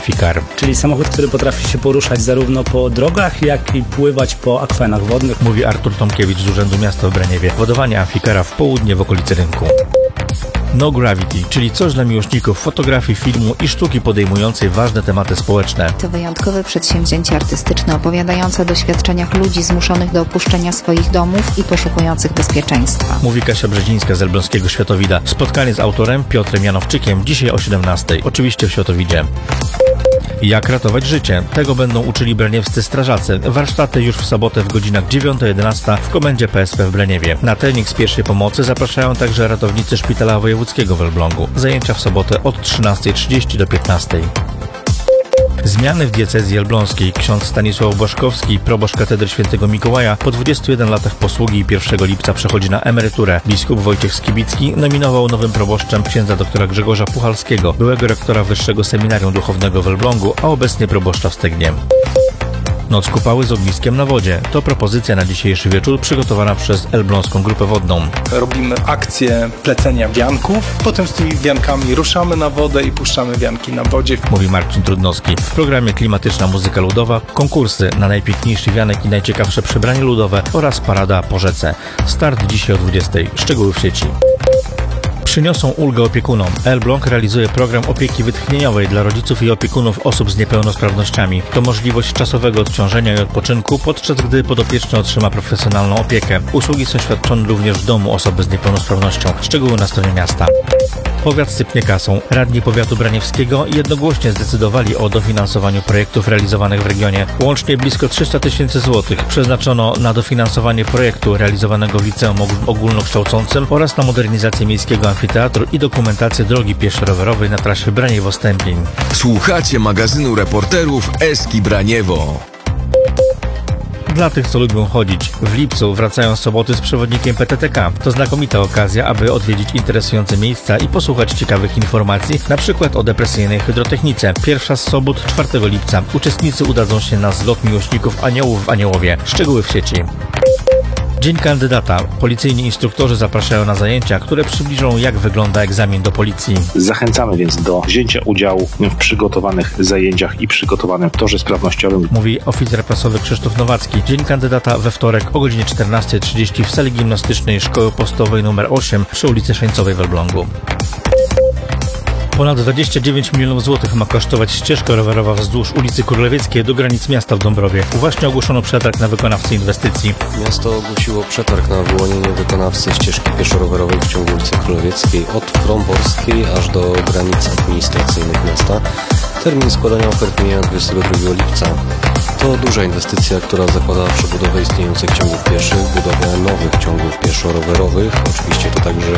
Amphicar. Czyli samochód, który potrafi się poruszać zarówno po drogach, jak i pływać po akwenach wodnych. Mówi Artur Tomkiewicz z Urzędu Miasta w Braniewie. Ładowanie Amphicara w południe w okolicy rynku. No Gravity, czyli coś dla miłośników fotografii, filmu i sztuki podejmującej ważne tematy społeczne. To wyjątkowe przedsięwzięcie artystyczne opowiadające o doświadczeniach ludzi zmuszonych do opuszczenia swoich domów i poszukujących bezpieczeństwa. Mówi Kasia Brzezińska z Elbląskiego Światowida. Spotkanie z autorem Piotrem Janowczykiem dzisiaj o 17:00. Oczywiście w Światowidzie. Jak ratować życie? Tego będą uczyli braniewscy strażacy. Warsztaty już w sobotę w godzinach 9-11 w komendzie PSP w Braniewie. Na trening z pierwszej pomocy zapraszają także ratownicy Szpitala Wojewódzkiego w Elblągu. Zajęcia w sobotę od 13:30 do 15:00. Zmiany w diecezji elbląskiej. Ksiądz Stanisław Błaszkowski, proboszcz katedry Świętego Mikołaja, po 21 latach posługi 1 lipca przechodzi na emeryturę. Biskup Wojciech Skibicki nominował nowym proboszczem księdza doktora Grzegorza Puchalskiego, byłego rektora Wyższego Seminarium Duchownego w Elblągu, a obecnie proboszcza w Stegnie. Noc kupały z ogniskiem na wodzie. To propozycja na dzisiejszy wieczór przygotowana przez Elbląską Grupę Wodną. Robimy akcję plecenia wianków, potem z tymi wiankami ruszamy na wodę i puszczamy wianki na wodzie. Mówi Marcin Trudnowski. W programie klimatyczna muzyka ludowa, konkursy na najpiękniejszy wianek i najciekawsze przebranie ludowe oraz parada po rzece. Start dzisiaj o 20:00. Szczegóły w sieci. Przyniosą ulgę opiekunom. Elbląg realizuje program opieki wytchnieniowej dla rodziców i opiekunów osób z niepełnosprawnościami. To możliwość czasowego odciążenia i odpoczynku, podczas gdy podopieczny otrzyma profesjonalną opiekę. Usługi są świadczone również w domu osoby z niepełnosprawnością. Szczegóły na stronie miasta. Powiat sypnie kasą. Radni powiatu braniewskiego jednogłośnie zdecydowali o dofinansowaniu projektów realizowanych w regionie. Łącznie blisko 300 000 złotych przeznaczono na dofinansowanie projektu realizowanego w liceum ogólnokształcącym oraz na modernizację miejskiego amfiteatru i dokumentację drogi pieszo-rowerowej na trasie Braniewo-Stępień. Słuchacie magazynu reporterów Eski Braniewo. Dla tych, co lubią chodzić. W lipcu wracają soboty z przewodnikiem PTTK. To znakomita okazja, aby odwiedzić interesujące miejsca i posłuchać ciekawych informacji, na przykład o depresyjnej hydrotechnice. Pierwsza z sobot 4 lipca. Uczestnicy udadzą się na zlot miłośników aniołów w Aniołowie. Szczegóły w sieci. Dzień kandydata. Policyjni instruktorzy zapraszają na zajęcia, które przybliżą, jak wygląda egzamin do policji. Zachęcamy więc do wzięcia udziału w przygotowanych zajęciach i przygotowanym torze sprawnościowym. Mówi oficer prasowy Krzysztof Nowacki. Dzień kandydata we wtorek o godzinie 14:30 w sali gimnastycznej Szkoły Podstawowej nr 8 przy ulicy Szańcowej w Elblągu. Ponad 29 milionów złotych ma kosztować ścieżka rowerowa wzdłuż ulicy Królewieckiej do granic miasta w Dąbrowie. Właśnie ogłoszono przetarg na wykonawcę inwestycji. Miasto ogłosiło przetarg na wyłonienie wykonawcy ścieżki pieszo-rowerowej w ciągu ulicy Królewieckiej od Fromborskiej aż do granic administracyjnych miasta. Termin składania ofert mija 22 lipca. To duża inwestycja, która zakłada przebudowę istniejących ciągów pieszych, budowę nowych ciągów pieszo-rowerowych. Oczywiście to także